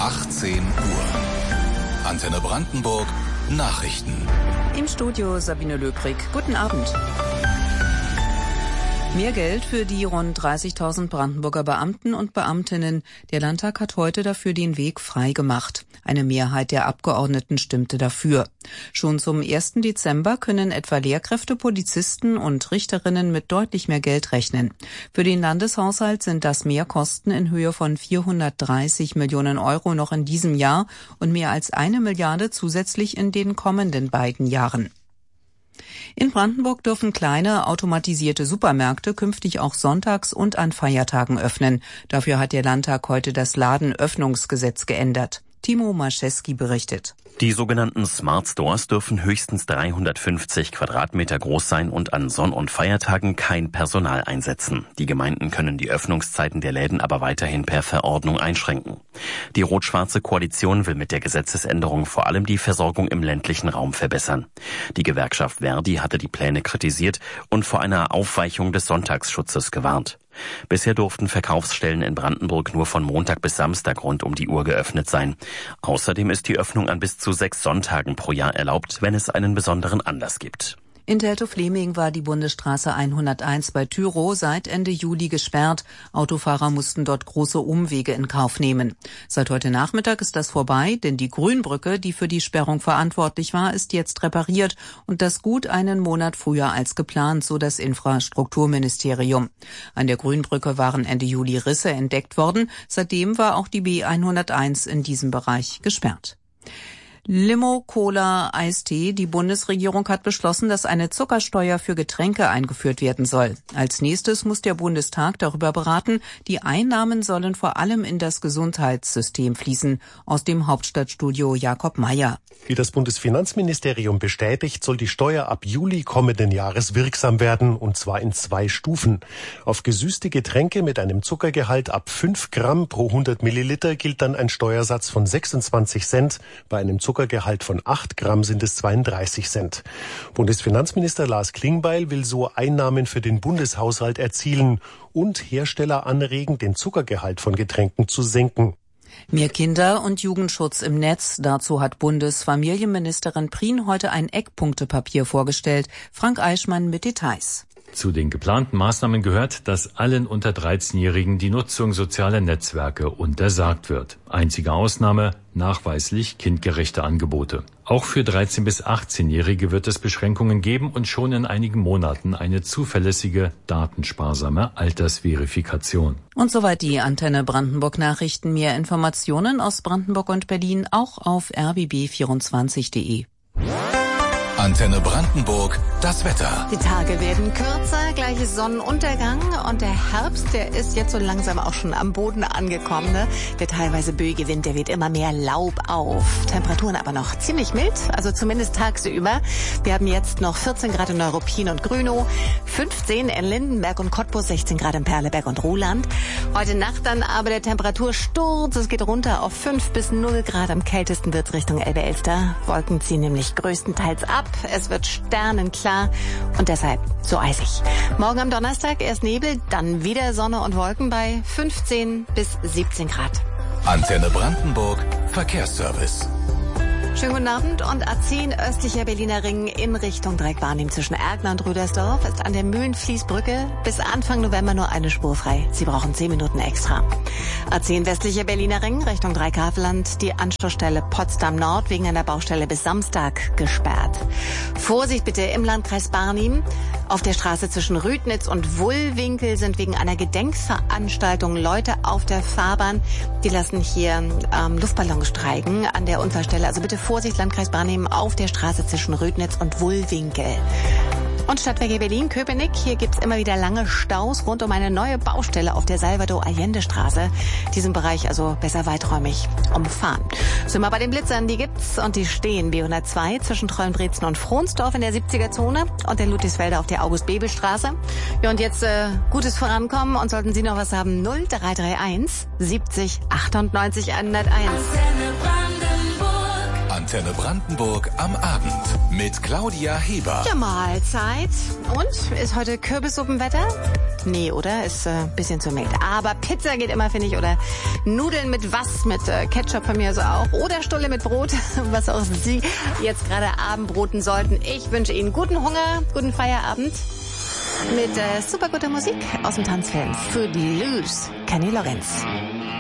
18 Uhr. Antenne Brandenburg, Nachrichten. Im Studio Sabine Lökrig. Guten Abend. Mehr Geld für die rund 30.000 Brandenburger Beamten und Beamtinnen. Der Landtag hat heute dafür den Weg frei gemacht. Eine Mehrheit der Abgeordneten stimmte dafür. Schon zum 1. Dezember können etwa Lehrkräfte, Polizisten und Richterinnen mit deutlich mehr Geld rechnen. Für den Landeshaushalt sind das Mehrkosten in Höhe von 430 Millionen Euro noch in diesem Jahr und mehr als 1 Milliarde zusätzlich in den kommenden beiden Jahren. In Brandenburg dürfen kleine automatisierte Supermärkte künftig auch sonntags und an Feiertagen öffnen. Dafür hat der Landtag heute das Ladenöffnungsgesetz geändert. Timo Marczewski berichtet. Die sogenannten Smart Stores dürfen höchstens 350 Quadratmeter groß sein und an Sonn- und Feiertagen kein Personal einsetzen. Die Gemeinden können die Öffnungszeiten der Läden aber weiterhin per Verordnung einschränken. Die rot-schwarze Koalition will mit der Gesetzesänderung vor allem die Versorgung im ländlichen Raum verbessern. Die Gewerkschaft Verdi hatte die Pläne kritisiert und vor einer Aufweichung des Sonntagsschutzes gewarnt. Bisher durften Verkaufsstellen in Brandenburg nur von Montag bis Samstag rund um die Uhr geöffnet sein. Außerdem ist die Öffnung an bis zu 6 Sonntagen pro Jahr erlaubt, wenn es einen besonderen Anlass gibt. In Teltow-Fleming war die Bundesstraße 101 bei Tyrow seit Ende Juli gesperrt. Autofahrer mussten dort große Umwege in Kauf nehmen. Seit heute Nachmittag ist das vorbei, denn die Grünbrücke, die für die Sperrung verantwortlich war, ist jetzt repariert und das gut einen Monat früher als geplant, so das Infrastrukturministerium. An der Grünbrücke waren Ende Juli Risse entdeckt worden. Seitdem war auch die B101 in diesem Bereich gesperrt. Limo, Cola, Eistee. Die Bundesregierung hat beschlossen, dass eine Zuckersteuer für Getränke eingeführt werden soll. Als nächstes muss der Bundestag darüber beraten. Die Einnahmen sollen vor allem in das Gesundheitssystem fließen. Aus dem Hauptstadtstudio Jakob Meyer. Wie das Bundesfinanzministerium bestätigt, soll die Steuer ab Juli kommenden Jahres wirksam werden, und zwar in 2 Stufen. Auf gesüßte Getränke mit einem Zuckergehalt ab 5 Gramm pro 100 Milliliter gilt dann ein Steuersatz von 26 Cent. Bei einem Zuckergehalt von 8 Gramm sind es 32 Cent. Bundesfinanzminister Lars Klingbeil will so Einnahmen für den Bundeshaushalt erzielen und Hersteller anregen, den Zuckergehalt von Getränken zu senken. Mehr Kinder- und Jugendschutz im Netz. Dazu hat Bundesfamilienministerin Prien heute ein Eckpunktepapier vorgestellt. Frank Eichmann mit Details. Zu den geplanten Maßnahmen gehört, dass allen unter 13-Jährigen die Nutzung sozialer Netzwerke untersagt wird. Einzige Ausnahme, nachweislich kindgerechte Angebote. Auch für 13- bis 18-Jährige wird es Beschränkungen geben und schon in einigen Monaten eine zuverlässige, datensparsame Altersverifikation. Und soweit die Antenne Brandenburg Nachrichten. Mehr Informationen aus Brandenburg und Berlin auch auf rbb24.de. Antenne Brandenburg, das Wetter. Die Tage werden kürzer, gleiches Sonnenuntergang und der Herbst, der ist jetzt so langsam auch schon am Boden angekommen. Ne? Der teilweise böige Wind, der weht immer mehr Laub auf. Temperaturen aber noch ziemlich mild, also zumindest tagsüber. Wir haben jetzt noch 14 Grad in Neuruppin und Grünow, 15 in Lindenberg und Cottbus, 16 Grad in Perleberg und Ruhland. Heute Nacht dann aber der Temperatursturz, es geht runter auf 5 bis 0 Grad. Am kältesten wird's Richtung Elbe-Elster. Wolken ziehen nämlich größtenteils ab. Es wird sternenklar und deshalb so eisig. Morgen am Donnerstag erst Nebel, dann wieder Sonne und Wolken bei 15 bis 17 Grad. Antenne Brandenburg, Verkehrsservice. Schönen guten Abend. Und A10 östlicher Berliner Ring in Richtung Dreieck-Wahrnehmen zwischen Erkner und Rüdersdorf ist an der Mühlenfließbrücke bis Anfang November nur eine Spur frei. Sie brauchen 10 Minuten extra. A10 westlicher Berliner Ring Richtung Dreieck-Havelland, die Anschlussstelle Potsdam Nord wegen einer Baustelle bis Samstag gesperrt. Vorsicht bitte im Landkreis Barnim. Auf der Straße zwischen Rüdnitz und Wullwinkel sind wegen einer Gedenkveranstaltung Leute auf der Fahrbahn. Die lassen hier Luftballons streiken an der Unfallstelle. Also bitte Vorsicht, Landkreis Barnim, auf der Straße zwischen Rüdnitz und Wullwinkel. Und Stadtwerke Berlin-Köpenick, hier gibt's immer wieder lange Staus rund um eine neue Baustelle auf der Salvador-Allende-Straße. Diesen Bereich also besser weiträumig umfahren. Sind wir bei den Blitzern, die gibt's und die stehen. B102 zwischen Treuenbrietzen und Fronsdorf in der 70er-Zone und der Ludwigsfelder auf der August-Bebel-Straße. Ja, und jetzt gutes Vorankommen und sollten Sie noch was haben, 0331 70 98 101. Antenne Brandenburg am Abend mit Claudia Heber. Ja, Mahlzeit. Und? Ist heute Kürbissuppenwetter? Nee, oder? Ist ein bisschen zu mild. Aber Pizza geht immer, finde ich. Oder Nudeln mit was? Mit Ketchup von mir also auch. Oder Stulle mit Brot, was auch Sie jetzt gerade abendbroten sollten. Ich wünsche Ihnen guten Hunger, guten Feierabend. Mit super guter Musik aus dem Tanzfilm Footloose, Kenny Lorenz.